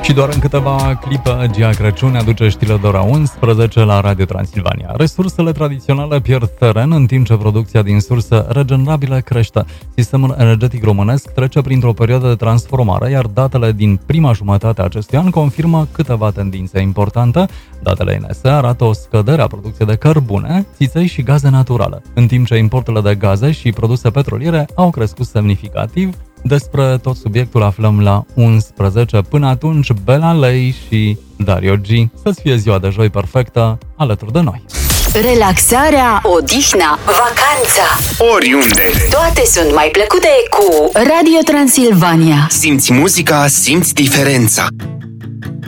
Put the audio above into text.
Și doar în câteva clipe, Gia Crăciun aduce știrile de ora 11 la Radio Transilvania. Resursele tradiționale pierd teren în timp ce producția din surse regenerabile crește. Sistemul energetic românesc trece printr-o perioadă de transformare, iar datele din prima jumătate a acestui an confirmă câteva tendințe importante. Datele INS arată o scădere a producției de cărbune, țiței și gaze naturale, în timp ce importurile de gaze și produse petroliere au crescut semnificativ. Despre tot subiectul aflăm la 11. Până atunci, Bela Lei și Dario G. Să-ți fie ziua de joi perfectă alături de noi. Relaxarea, odihna, vacanța, oriunde, toate sunt mai plăcute cu Radio Transilvania. Simți muzica, simți diferența.